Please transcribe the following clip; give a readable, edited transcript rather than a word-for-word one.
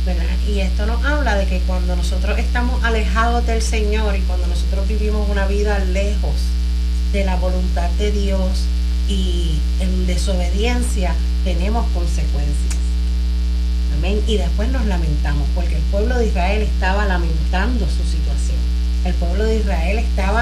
¿verdad? Y esto nos habla de que cuando nosotros estamos alejados del Señor y cuando nosotros vivimos una vida lejos de la voluntad de Dios y en desobediencia, tenemos consecuencias. Amén. Y después nos lamentamos, porque el pueblo de Israel estaba lamentando su situación. El pueblo de Israel estaba